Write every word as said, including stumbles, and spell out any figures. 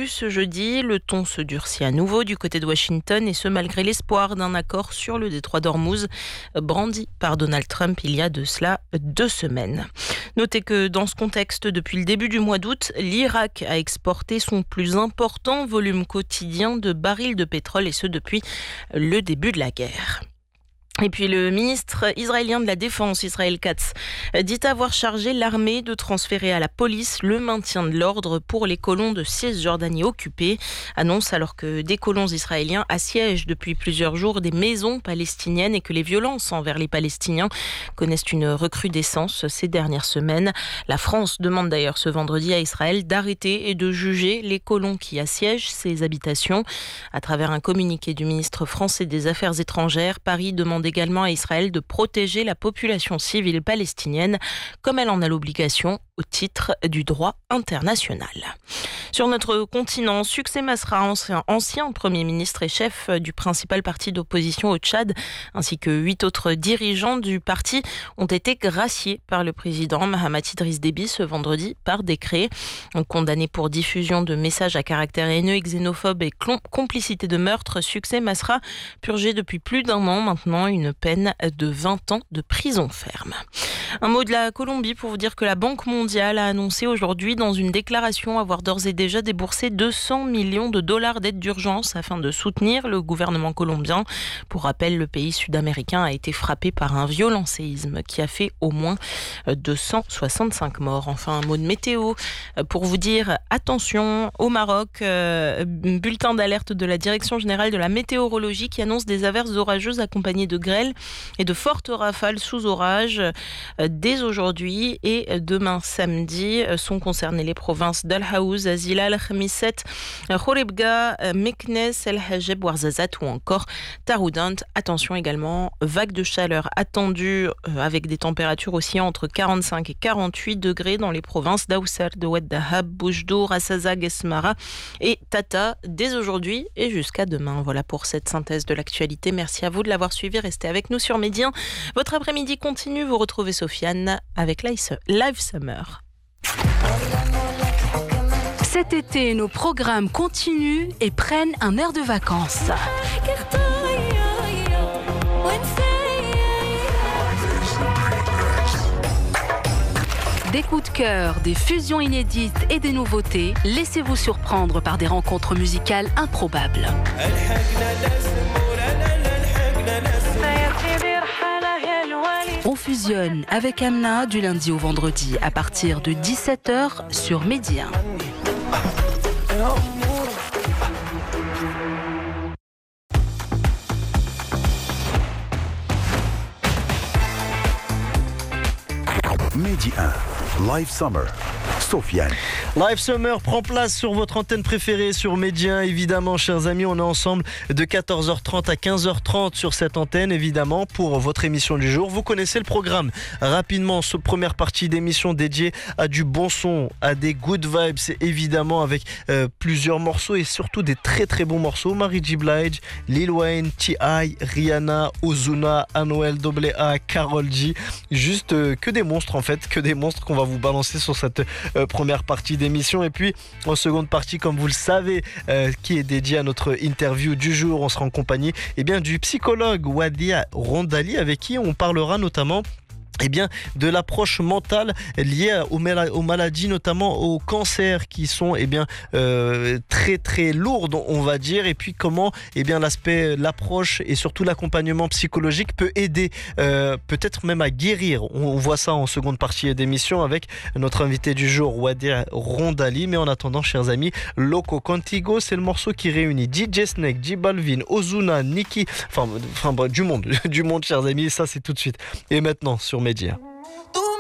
eu ce jeudi. Le ton se durcit à nouveau du côté de Washington et ce malgré l'espoir d'un accord sur le détroit d'Ormuz brandi par Donald Trump il y a de cela deux semaines. Notez que dans ce contexte, depuis le début du mois d'août, l'Irak a exporté son plus important volume quotidien de barils de pétrole et ce depuis le début de la guerre. Et puis le ministre israélien de la Défense, Israël Katz, dit avoir chargé l'armée de transférer à la police le maintien de l'ordre pour les colons de Cisjordanie occupés. Annonce alors que des colons israéliens assiègent depuis plusieurs jours des maisons palestiniennes et que les violences envers les Palestiniens connaissent une recrudescence ces dernières semaines. La France demande d'ailleurs ce vendredi à Israël d'arrêter et de juger les colons qui assiègent ces habitations. À travers un communiqué du ministre français des Affaires étrangères, Paris demande également à Israël de protéger la population civile palestinienne comme elle en a l'obligation au titre du droit international. Sur notre continent, Succès Masra, ancien, ancien Premier ministre et chef du principal parti d'opposition au Tchad, ainsi que huit autres dirigeants du parti, ont été graciés par le président Mahamat Idriss Déby ce vendredi par décret. Condamné pour diffusion de messages à caractère haineux et xénophobe et complicité de meurtre, Succès Masra purgeait depuis plus d'un an maintenant une peine de vingt ans de prison ferme. Un mot de la Colombie pour vous dire que la Banque mondiale a annoncé aujourd'hui dans une déclaration avoir d'ores et déjà déboursé deux cents millions de dollars d'aide d'urgence afin de soutenir le gouvernement colombien. Pour rappel, le pays sud-américain a été frappé par un violent séisme qui a fait au moins deux cent soixante-cinq morts. Enfin, un mot de météo pour vous dire attention au Maroc. Euh, bulletin d'alerte de la Direction générale de la météorologie qui annonce des averses orageuses accompagnées de grêle et de fortes rafales sous orage. Dès aujourd'hui et demain samedi sont concernées les provinces d'Al Haouz, Zilal, Khmisset, Khoribga, Meknes, El Hajeb, Ouarzazate ou encore Taroudant. Attention également, vague de chaleur attendue avec des températures aussi entre quarante-cinq et quarante-huit degrés dans les provinces d'Aoussar, de Oued Dahab, Boujdo, Rassazag, Esmara et Tata dès aujourd'hui et jusqu'à demain. Voilà pour cette synthèse de l'actualité. Merci à vous de l'avoir suivi. Restez avec nous sur Média. Votre après-midi continue. Vous retrouvez Sofiane avec Live Summer. Cet été, nos programmes continuent et prennent un air de vacances. Des coups de cœur, des fusions inédites et des nouveautés, laissez-vous surprendre par des rencontres musicales improbables. On fusionne avec Amna du lundi au vendredi à partir de dix-sept heures sur Média. Midi un, Live Summer, Sofiane. Live Summer prend place sur votre antenne préférée, sur Média, évidemment, chers amis. On est ensemble de quatorze heures trente à quinze heures trente sur cette antenne, évidemment, pour votre émission du jour. Vous connaissez le programme. Rapidement, cette première partie d'émission dédiée à du bon son, à des good vibes, évidemment, avec euh, plusieurs morceaux et surtout des très très bons morceaux. Mary J. Blige, Lil Wayne, T I, Rihanna, Ozuna, Anuel A A, Karol G. Juste euh, que des monstres, en fait, que des monstres qu'on va vous balancer sur cette euh, première partie d'émission. Et puis en seconde partie, comme vous le savez, euh, qui est dédiée à notre interview du jour, on sera en compagnie eh bien, du psychologue Wadia Rondali, avec qui on parlera notamment eh bien, de l'approche mentale liée aux, mal- aux maladies, notamment au cancer, qui sont eh bien, euh, très très lourdes, on va dire, et puis comment eh bien, l'aspect, l'approche et surtout l'accompagnement psychologique peut aider, euh, peut-être même à guérir. On, on voit ça en seconde partie d'émission avec notre invité du jour, Wadia Rondali. Mais en attendant, chers amis, Loco Contigo, c'est le morceau qui réunit D J Snake, J Balvin, Ozuna, Nicki, enfin, enfin bref, du monde, du monde, chers amis, ça c'est tout de suite. Et maintenant, sur Média.